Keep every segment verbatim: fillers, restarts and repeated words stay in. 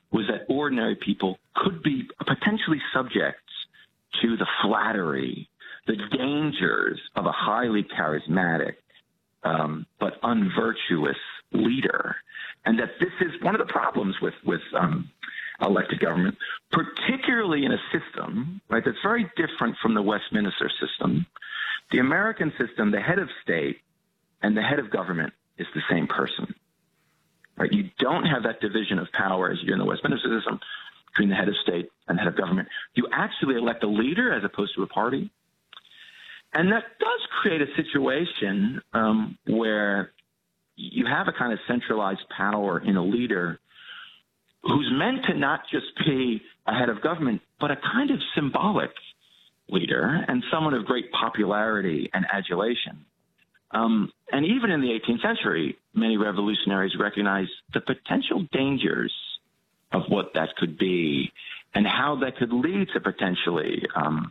was that ordinary people could be potentially subject to the flattery, the dangers of a highly charismatic um, but unvirtuous leader. And that this is one of the problems with, with um, elected government, particularly in a system, right, that's very different from the Westminster system. The American system, the head of state and the head of government is the same person. Right? You don't have that division of power as you do in the Westminster system between the head of state and the head of government. You actually elect a leader as opposed to a party. And that does create a situation um, where you have a kind of centralized power in a leader who's meant to not just be a head of government, but a kind of symbolic leader and someone of great popularity and adulation. Um, and even in the eighteenth century, many revolutionaries recognized the potential dangers of what that could be and how that could lead to potentially um,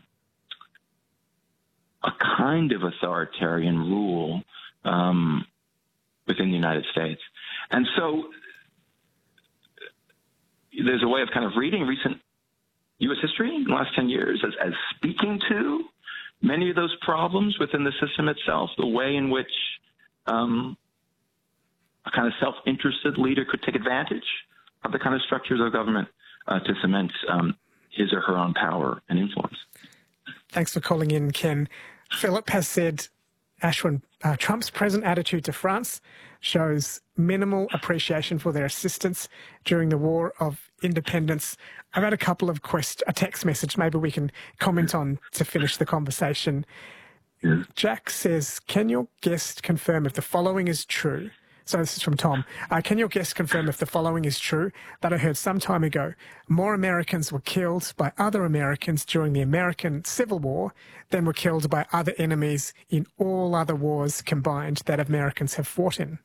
a kind of authoritarian rule um, within the United States. And so there's a way of kind of reading recent U S history in the last ten years as, as speaking to many of those problems within the system itself, the way in which um, a kind of self-interested leader could take advantage of the kind of structures of government uh, to cement um, his or her own power and influence. Thanks for calling in, Ken. Philip has said, Ashwin, uh, Trump's present attitude to France shows minimal appreciation for their assistance during the War of Independence. I've had a couple of quest a text message maybe we can comment on to finish the conversation. Yeah. Jack says, can your guest confirm if the following is true? So this is from Tom. Uh, can your guest confirm if the following is true that I heard some time ago? More Americans were killed by other Americans during the American Civil War than were killed by other enemies in all other wars combined that Americans have fought in.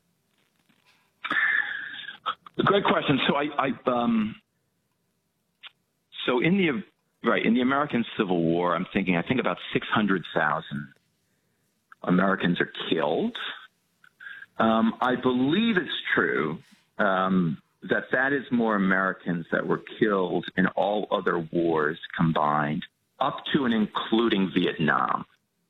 Great question. So I, I um, so in the right in the American Civil War, I'm thinking I think about six hundred thousand Americans are killed. Um, I believe it's true um, that that is more Americans that were killed in all other wars combined, up to and including Vietnam.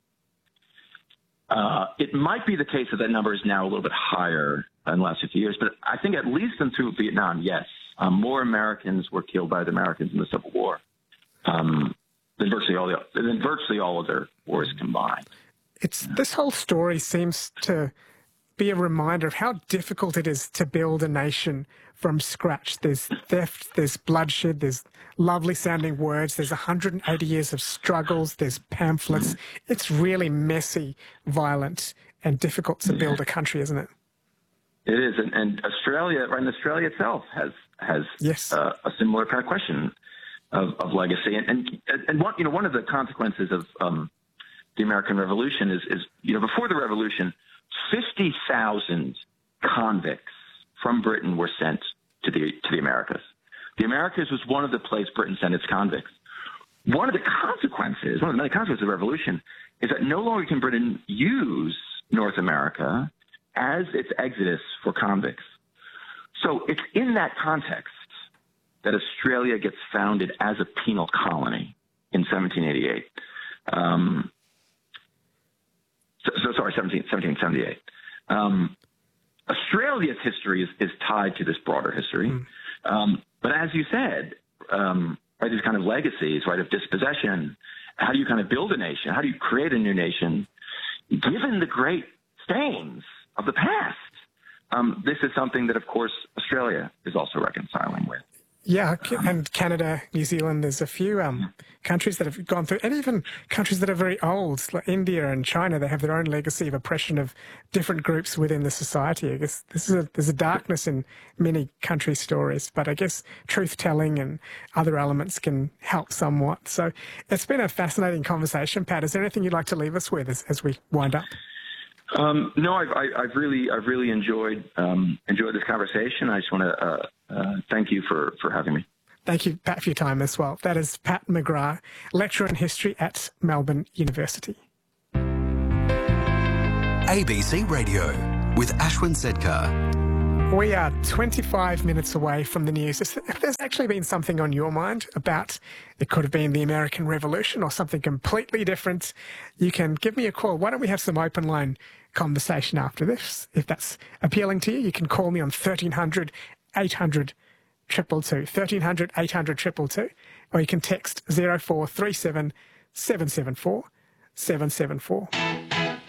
Uh, it might be the case that that number is now a little bit higher in the last fifty years, but I think at least in through Vietnam, yes, um, more Americans were killed by the Americans in the Civil War um, than virtually all the than virtually all other wars combined. It's this whole story seems to be a reminder of how difficult it is to build a nation from scratch. There's theft, there's bloodshed, there's lovely sounding words, there's one hundred eighty years of struggles, there's pamphlets. It's really messy, violent, and difficult to build a country, isn't it? It is, and, and Australia, right, and Australia itself has has yes. uh, a similar kind of question of, of legacy, and and and one you know one of the consequences of um, the American Revolution is is you know before the Revolution, fifty thousand convicts from Britain were sent to the to the Americas. The Americas was one of the places Britain sent its convicts. One of the consequences, one of the many consequences of the Revolution, is that no longer can Britain use North America as its exodus for convicts. So it's in that context that Australia gets founded as a penal colony in seventeen eighty-eight. Um, so, so sorry, seventeen, seventeen seventy-eight. Um, Australia's history is, is tied to this broader history. Mm. Um, but as you said, um, right, these kind of legacies, right, of dispossession, how do you kind of build a nation? How do you create a new nation? Given the great stains of the past, um, this is something that, of course, Australia is also reconciling with. Yeah, and Canada, New Zealand, there's a few um, countries that have gone through, and even countries that are very old, like India and China, they have their own legacy of oppression of different groups within the society. I guess this is a, there's a darkness in many country stories, but I guess truth-telling and other elements can help somewhat. So it's been a fascinating conversation. Pat, is there anything you'd like to leave us with as, as we wind up? Um, no, I've, I've really, I've really enjoyed um, enjoyed this conversation. I just want to uh, uh, thank you for, for having me. Thank you, Pat, for your time as well. That is Pat McGrath, lecturer in history at Melbourne University. A B C Radio with Ashwin Sedkar. We are twenty-five minutes away from the news. If there's actually been something on your mind about, it could have been the American Revolution or something completely different, you can give me a call. Why don't we have some open line conversation after this? If that's appealing to you, you can call me on thirteen hundred, eight hundred, two two two, thirteen hundred, eight hundred, two two two, or you can text zero four three seven, seven seven four, seven seven four.